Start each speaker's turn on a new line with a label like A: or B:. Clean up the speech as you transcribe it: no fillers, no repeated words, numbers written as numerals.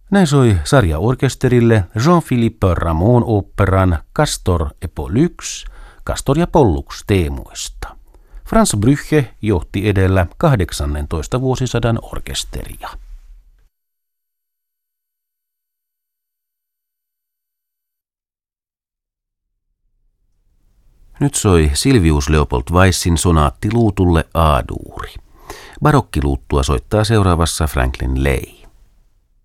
A: Näin soi sarjaorkesterille Jean-Philippe Rameau oopperan Castor et Pollux, Castor ja Pollux teemoista. Franz Brügge johti edellä 18. vuosisadan orkesteria. Nyt soi Silvius Leopold Weissin sonaatti luutulle A-duuri. Barokkiluuttua soittaa seuraavassa Franklin Lay.